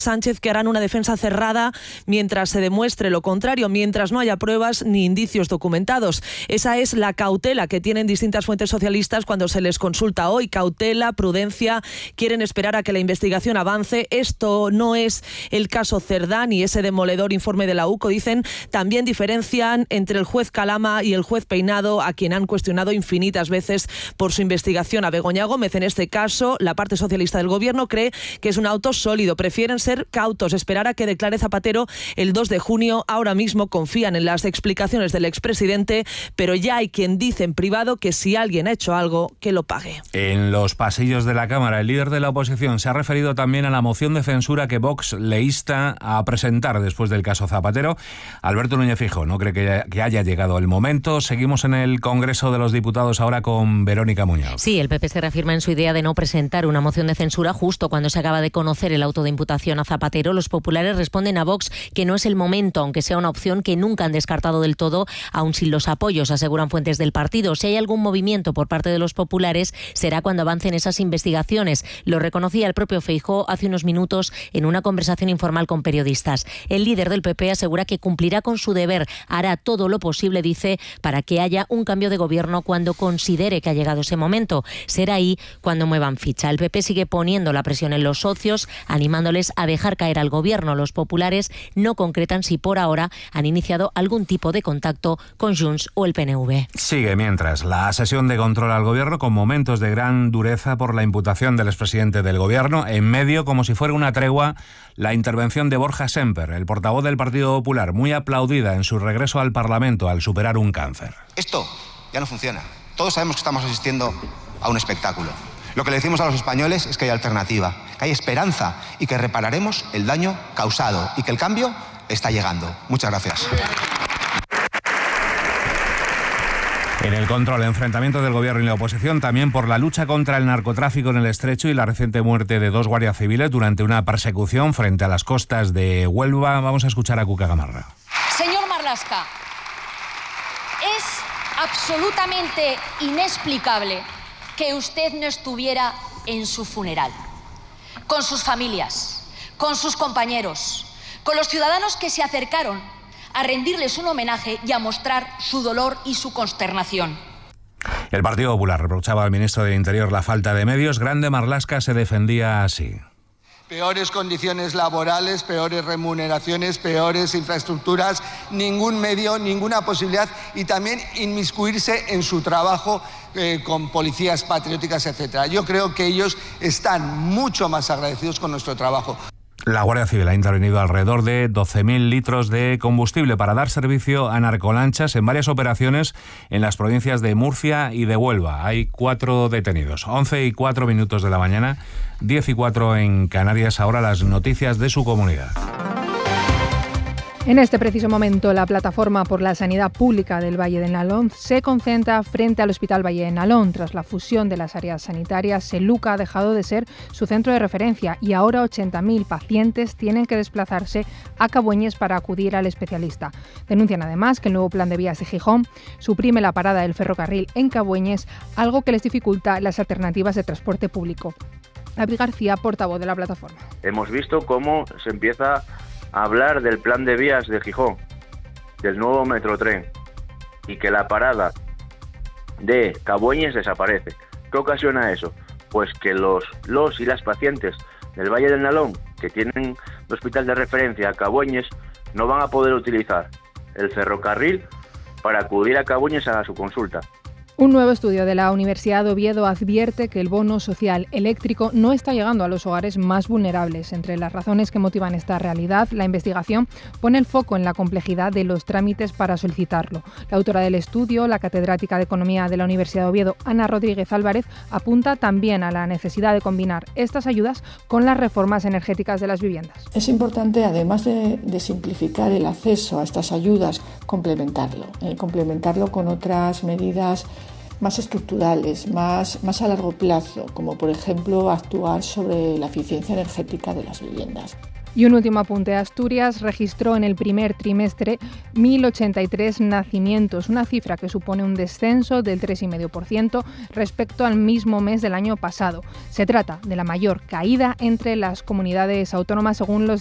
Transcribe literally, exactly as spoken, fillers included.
Sánchez que harán una defensa cerrada mientras se demuestre lo contrario, mientras no haya pruebas ni indicios documentados. Esa es la cautela que tienen distintas fuentes socialistas cuando se les consulta hoy. Cautela, prudencia, quieren esperar a que la investigación avance. Esto no es el caso Cerdá ni ese demoledor informe de la U C O, dicen. También diferencian entre el juez Calama y el juez Peinado, a quien han cuestionado infinitas veces por su investigación. A Begoña Gómez, en este caso, la parte socialista del gobierno cree que es un auto sólido. Prefieren ser cautos, esperar a que declare Zapatero el dos de junio. Ahora mismo confían en las explicaciones del expresidente, pero ya hay quien dice en privado que si alguien ha hecho algo, que lo pague. En los pasillos de la Cámara, el líder de la oposición se ha referido también a la moción de censura que Vox le insta a presentar después del caso Zapatero. Alberto Núñez Feijóo no cree que, que haya llegado el momento. Seguimos en el Congreso de los Diputados ahora con Verónica Muñoz. Sí, el P P se reafirma en su idea de no presentar una moción de censura justo cuando se acaba de conocer el auto de imputación a Zapatero. Los populares responden a Vox que no es el momento, aunque sea una opción que nunca han descartado del todo, aun sin los apoyos, aseguran fuentes del partido. Si hay algún movimiento por parte de los populares, será cuando avancen esas investigaciones. Lo reconocía el propio Feijóo hace unos minutos en una conversación informal con periodistas. El líder del P P asegura que cumplirá con su deber, hará todo lo posible, dice, para que haya un cambio de gobierno cuando considere que ha llegado ese momento. Será ahí cuando muevan ficha. El P P sigue poniendo la presión en los socios, animándoles a dejar caer al gobierno. Los populares no concretan si por ahora han iniciado algún tipo de contacto con Junts o el P N V. Sigue mientras la sesión de control al gobierno con momentos de gran dureza por la imputación del expresidente del gobierno. En medio, como si fuera una tregua, la intervención de Borja Semper, el portavoz del Partido Popular, muy aplaudida en su regreso al Parlamento al superar un cáncer. Esto ya no funciona. Todos sabemos que estamos asistiendo a un espectáculo. Lo que le decimos a los españoles es que hay alternativa, que hay esperanza y que repararemos el daño causado y que el cambio está llegando. Muchas gracias. En el control, enfrentamiento del gobierno y la oposición también por la lucha contra el narcotráfico en el Estrecho y la reciente muerte de dos guardias civiles durante una persecución frente a las costas de Huelva. Vamos a escuchar a Cuca Gamarra. Señor Marlaska, es absolutamente inexplicable que usted no estuviera en su funeral, con sus familias, con sus compañeros, con los ciudadanos que se acercaron a rendirles un homenaje y a mostrar su dolor y su consternación. El Partido Popular reprochaba al ministro del Interior la falta de medios. Grande Marlaska se defendía así. Peores condiciones laborales, peores remuneraciones, peores infraestructuras, ningún medio, ninguna posibilidad y también inmiscuirse en su trabajo eh, con policías patrióticas, etcétera. Yo creo que ellos están mucho más agradecidos con nuestro trabajo. La Guardia Civil ha intervenido alrededor de doce mil litros de combustible para dar servicio a narcolanchas en varias operaciones en las provincias de Murcia y de Huelva. Hay cuatro detenidos. once y cuatro minutos de la mañana, diez y cuatro en Canarias. Ahora las noticias de su comunidad. En este preciso momento, la Plataforma por la Sanidad Pública del Valle del Nalón se concentra frente al Hospital Valle del Nalón. Tras la fusión de las áreas sanitarias, Seluca ha dejado de ser su centro de referencia y ahora ochenta mil pacientes tienen que desplazarse a Cabueñes para acudir al especialista. Denuncian además que el nuevo plan de vías de Gijón suprime la parada del ferrocarril en Cabueñes, algo que les dificulta las alternativas de transporte público. David García, portavoz de la Plataforma. Hemos visto cómo se empieza hablar del plan de vías de Gijón, del nuevo metrotren, y que la parada de Cabueñes desaparece. ¿Qué ocasiona eso? Pues que los, los y las pacientes del Valle del Nalón, que tienen el hospital de referencia a Cabueñes, no van a poder utilizar el ferrocarril para acudir a Cabueñes a su consulta. Un nuevo estudio de la Universidad de Oviedo advierte que el bono social eléctrico no está llegando a los hogares más vulnerables. Entre las razones que motivan esta realidad, la investigación pone el foco en la complejidad de los trámites para solicitarlo. La autora del estudio, la catedrática de Economía de la Universidad de Oviedo, Ana Rodríguez Álvarez, apunta también a la necesidad de combinar estas ayudas con las reformas energéticas de las viviendas. Es importante, además de, de simplificar el acceso a estas ayudas, complementarlo, eh, complementarlo con otras medidas más estructurales, más, más a largo plazo, como por ejemplo actuar sobre la eficiencia energética de las viviendas. Y un último apunte. Asturias registró en el primer trimestre mil ochenta y tres nacimientos, una cifra que supone un descenso del tres coma cinco por ciento respecto al mismo mes del año pasado. Se trata de la mayor caída entre las comunidades autónomas según los